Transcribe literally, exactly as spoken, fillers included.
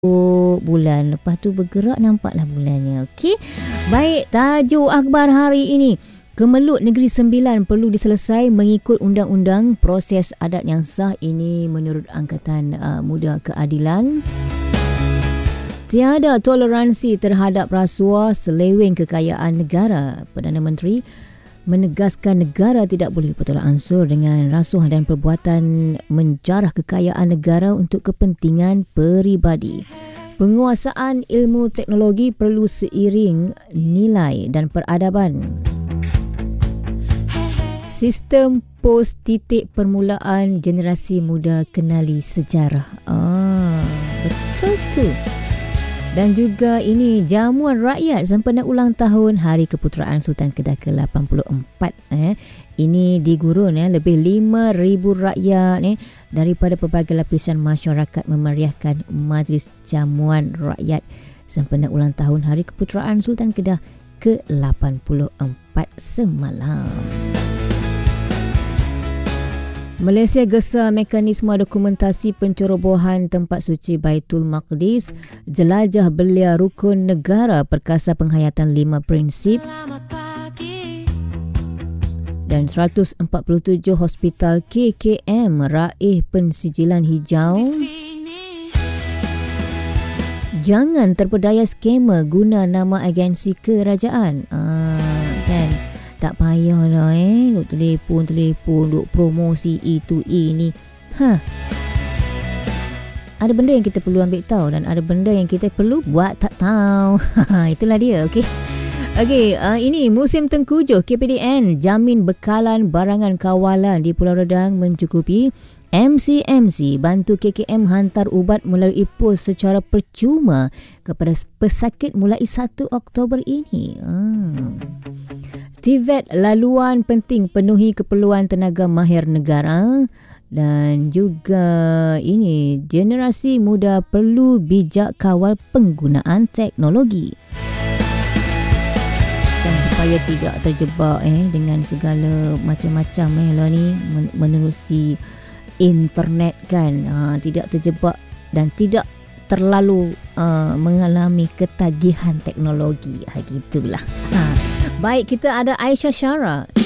bulan. Lepas tu bergerak, nampaklah bulannya. Okey. Baik, tajuk akhbar hari ini. Kemelut Negeri Sembilan perlu diselesai mengikut undang-undang proses adat yang sah. Ini menurut Angkatan uh, Muda Keadilan. Tiada toleransi terhadap rasuah seleweng kekayaan negara. Perdana Menteri menegaskan negara tidak boleh bertolak ansur dengan rasuah dan perbuatan menjarah kekayaan negara untuk kepentingan peribadi. Penguasaan ilmu teknologi perlu seiring nilai dan peradaban. Sistem pos titik permulaan generasi muda kenali sejarah. Ah, betul tu. Dan juga ini jamuan rakyat sempena ulang tahun Hari Keputeraan Sultan Kedah ke lapan puluh empat. Eh. Ini digurun eh, lebih lima ribu rakyat eh, daripada pelbagai lapisan masyarakat memeriahkan majlis jamuan rakyat sempena ulang tahun Hari Keputeraan Sultan Kedah ke lapan puluh empat semalam. Malaysia gesar mekanisme dokumentasi pencerobohan tempat suci Baitul Maqdis, jelajah belia rukun negara perkasa penghayatan lima prinsip, dan seratus empat puluh tujuh hospital K K M meraih pensijilan hijau. Jangan terpedaya skema guna nama agensi kerajaan. Ah, kan? Tak payahlah eh, duk telefon-telefon, duk promosi itu ini. Ha. Ada benda yang kita perlu ambil tahu dan ada benda yang kita perlu buat tak tahu. Itulah dia, okey. Okey, uh, ini musim tengkujuh K P D N jamin bekalan barangan kawalan di Pulau Redang mencukupi. M C M C bantu K K M hantar ubat melalui pos secara percuma kepada pesakit mulai satu Oktober ini. Hmm. T V E T laluan penting penuhi keperluan tenaga mahir negara. Dan juga ini generasi muda perlu bijak kawal penggunaan teknologi. Dan supaya tidak terjebak eh dengan segala macam-macam eh lah ni menerusi internet kan, ha, tidak terjebak dan tidak terlalu uh, mengalami ketagihan teknologi. Ha, gitulah. Ha. Baik, kita ada Aisyah Syara.